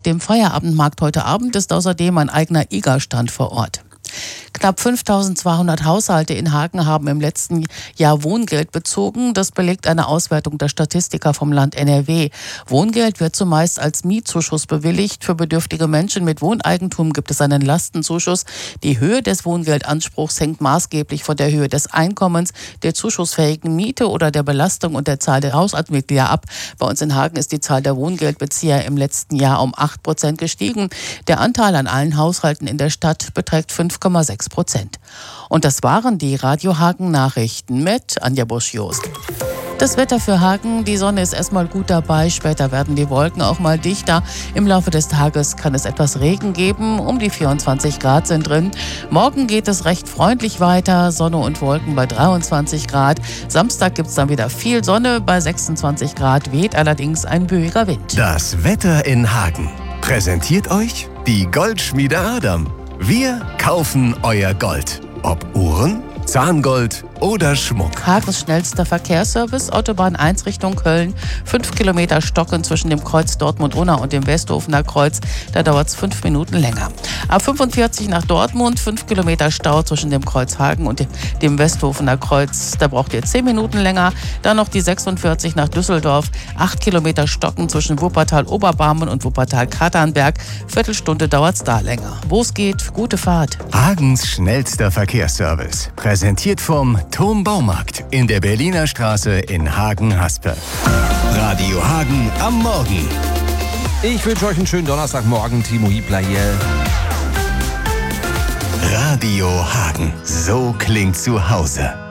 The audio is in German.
dem Feierabendmarkt heute Abend ist außerdem ein eigener IGA-Stand vor Ort. Knapp 5.200 Haushalte in Hagen haben im letzten Jahr Wohngeld bezogen. Das belegt eine Auswertung der Statistiker vom Land NRW. Wohngeld wird zumeist als Mietzuschuss bewilligt. Für bedürftige Menschen mit Wohneigentum gibt es einen Lastenzuschuss. Die Höhe des Wohngeldanspruchs hängt maßgeblich von der Höhe des Einkommens, der zuschussfähigen Miete oder der Belastung und der Zahl der Haushaltsmitglieder ab. Bei uns in Hagen ist die Zahl der Wohngeldbezieher im letzten Jahr um 8% gestiegen. Der Anteil an allen Haushalten in der Stadt beträgt 5,6%. Und das waren die Radio Hagen Nachrichten mit Anja Busch-Jost. Das Wetter für Hagen, die Sonne ist erstmal gut dabei, später werden die Wolken auch mal dichter. Im Laufe des Tages kann es etwas Regen geben, um die 24 Grad sind drin. Morgen geht es recht freundlich weiter, Sonne und Wolken bei 23 Grad. Samstag gibt es dann wieder viel Sonne, bei 26 Grad weht allerdings ein böiger Wind. Das Wetter in Hagen präsentiert euch die Goldschmiede Adam. Wir kaufen euer Gold. Ob Uhren, Zahngold oder Schmuck. Hagens schnellster Verkehrsservice, Autobahn 1 Richtung Köln. 5 Kilometer Stocken zwischen dem Kreuz Dortmund-Unna und dem Westhofener Kreuz. Da dauert es 5 Minuten länger. Ab 45 nach Dortmund, 5 Kilometer Stau zwischen dem Kreuz Hagen und dem Westhofener Kreuz. Da braucht ihr 10 Minuten länger. Dann noch die 46 nach Düsseldorf. 8 Kilometer Stocken zwischen Wuppertal-Oberbarmen und Wuppertal-Katernberg. Viertelstunde dauert es da länger. Wo es geht, gute Fahrt. Hagens schnellster Verkehrsservice. Präsentiert vom Tom Baumarkt in der Berliner Straße in Hagen-Haspe. Radio Hagen am Morgen. Ich wünsche euch einen schönen Donnerstagmorgen. Timo Hiebler hier. Radio Hagen. So klingt zu Hause.